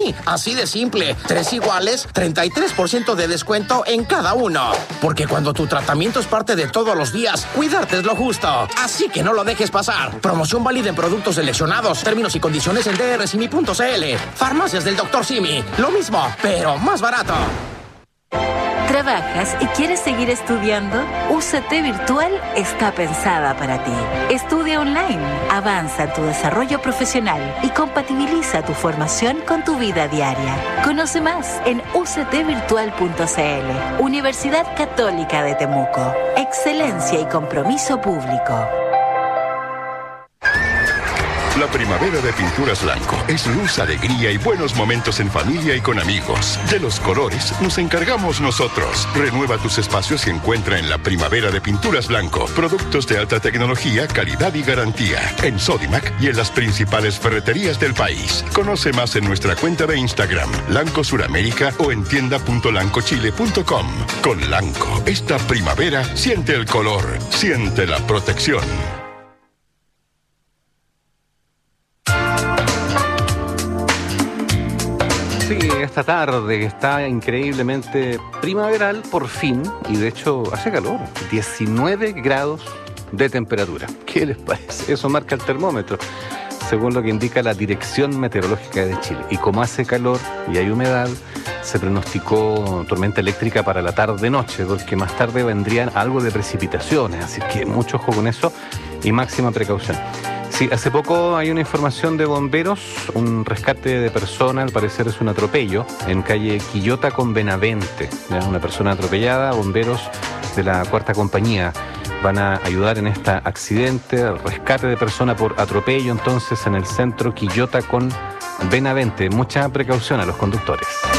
Sí, así de simple. 3 iguales, 33% de descuento en cada uno. Porque cuando tu tratamiento es parte de todos los días, cuidarte es lo justo. Así que no lo dejes pasar. Promoción válida en productos seleccionados. Términos y condiciones en drsimi.cl. Farmacias del Dr. Simi. Lo mismo, pero más barato. ¿Trabajas y quieres seguir estudiando? UCT Virtual está pensada para ti. Estudia online, avanza en tu desarrollo profesional y compatibiliza tu formación con tu vida diaria. Conoce más en uctvirtual.cl. Universidad Católica de Temuco. Excelencia y compromiso público. La primavera de Pinturas Blanco es luz, alegría y buenos momentos en familia y con amigos. De los colores nos encargamos nosotros. Renueva tus espacios y encuentra en la primavera de Pinturas Blanco productos de alta tecnología, calidad y garantía. En Sodimac y en las principales ferreterías del país. Conoce más en nuestra cuenta de Instagram, Lanco Suramérica, o en tienda.lancochile.com. Con Lanco, esta primavera siente el color, siente la protección. Sí, esta tarde está increíblemente primaveral por fin, y de hecho hace calor, 19 grados de temperatura. ¿Qué les parece? Eso marca el termómetro, según lo que indica la Dirección Meteorológica de Chile. Y como hace calor y hay humedad, se pronosticó tormenta eléctrica para la tarde-noche, porque más tarde vendrían algo de precipitaciones, así que mucho ojo con eso y máxima precaución. Sí, hace poco hay una información de bomberos, un rescate de persona, al parecer es un atropello, en calle Quillota con Benavente. ¿Ya? Una persona atropellada, bomberos de la 4ª compañía van a ayudar en este accidente, rescate de persona por atropello, entonces en el centro Quillota con Benavente. Mucha precaución a los conductores.